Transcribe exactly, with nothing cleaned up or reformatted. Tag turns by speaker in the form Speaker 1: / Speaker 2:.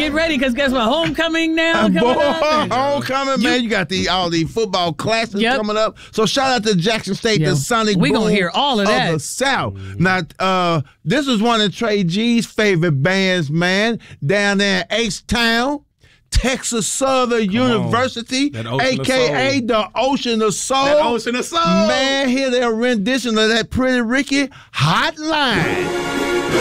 Speaker 1: get ready, because guess what? Homecoming now. Coming
Speaker 2: Boy,
Speaker 1: up.
Speaker 2: homecoming, man. You got the all the football classes
Speaker 1: Yep.
Speaker 2: coming up. So shout out to Jackson State,
Speaker 1: Yeah.
Speaker 2: the Sonic
Speaker 1: We
Speaker 2: Boom
Speaker 1: gonna hear all of that.
Speaker 2: the South. Now, uh, this is one of Trey G's favorite bands, man, down there in H-Town. Texas Southern University,
Speaker 3: That Ocean
Speaker 2: a
Speaker 3: of
Speaker 2: k a
Speaker 3: Soul.
Speaker 2: the Ocean of Soul.
Speaker 3: That Ocean of Soul.
Speaker 2: Man, hear their rendition of that Pretty Ricky Hotline.